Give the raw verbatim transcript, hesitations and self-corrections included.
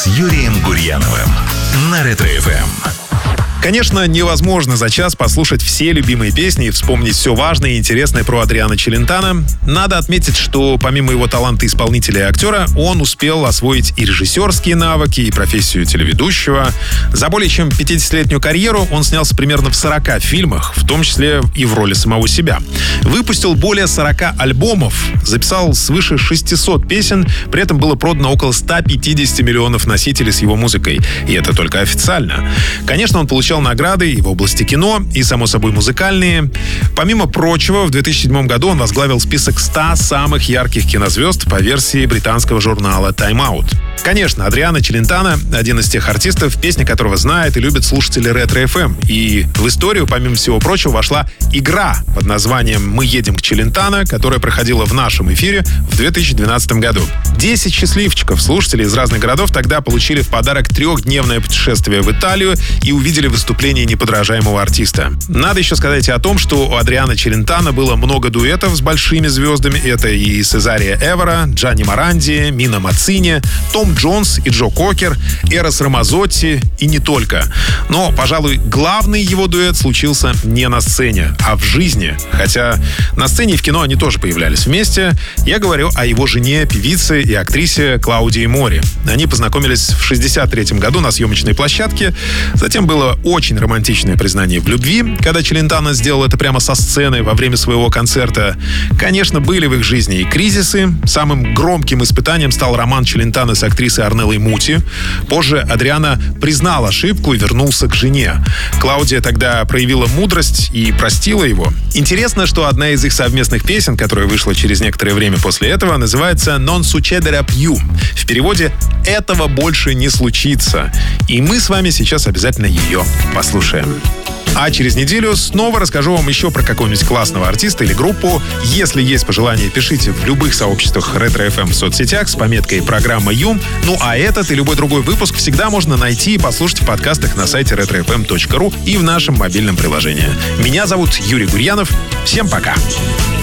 с Юрием Гурьяновым на Ретро-эф эм. Конечно, невозможно за час послушать все любимые песни и вспомнить все важное и интересное про Адриано Челентано. Надо отметить, что помимо его таланта исполнителя и актера, он успел освоить и режиссерские навыки, и профессию телеведущего. За более чем пятидесятилетнюю карьеру он снялся примерно в сорока фильмах, в том числе и в роли самого себя. Выпустил более сорока альбомов, записал свыше шестисот песен, при этом было продано около ста пятидесяти миллионов носителей с его музыкой. И это только официально. Конечно, он получал награды и в области кино, и, само собой, музыкальные. Помимо прочего, в две тысячи седьмом году он возглавил список ста самых ярких кинозвезд по версии британского журнала Time Out. Конечно, Адриано Челентано — один из тех артистов, песни которого знают и любят слушатели Ретро-эф эм. И в историю, помимо всего прочего, вошла игра под названием «Мы едем к Челентано», которая проходила в нашем эфире в две тысячи двенадцатом году. Десять счастливчиков, слушателей из разных городов, тогда получили в подарок трехдневное путешествие в Италию и увидели выступление неподражаемого артиста. Надо еще сказать и о том, что у Адриано Челентано было много дуэтов с большими звездами. Это и Сезария Эвора, Джанни Моранди, Мина Мацини, Том Джонс и Джо Кокер, Эрос Рамазотти и не только. Но, пожалуй, главный его дуэт случился не на сцене, а в жизни. Хотя на сцене и в кино они тоже появлялись вместе. Я говорю о его жене, певице и актрисе Клаудии Мори. Они познакомились в шестьдесят третьем году на съемочной площадке. Затем было очень романтичное признание в любви, когда Челентано сделал это прямо со сцены во время своего концерта. Конечно, были в их жизни и кризисы. Самым громким испытанием стал роман Челентано с актрисой Орнеллой Мути. Позже Адриано признал ошибку и вернулся к жене. Клаудия тогда проявила мудрость и простила его. Интересно, что одна из их совместных песен, которая вышла через некоторое время после этого, называется «Non succederà più». В переводе «Этого больше не случится». И мы с вами сейчас обязательно ее послушаем. А через неделю снова расскажу вам еще про какого-нибудь классного артиста или группу. Если есть пожелания, пишите в любых сообществах Ретро-эф эм в соцсетях с пометкой «Программа Юм». Ну а этот и любой другой выпуск всегда можно найти и послушать в подкастах на сайте ретро эф эм точка ру и в нашем мобильном приложении. Меня зовут Юрий Гурьянов. Всем пока!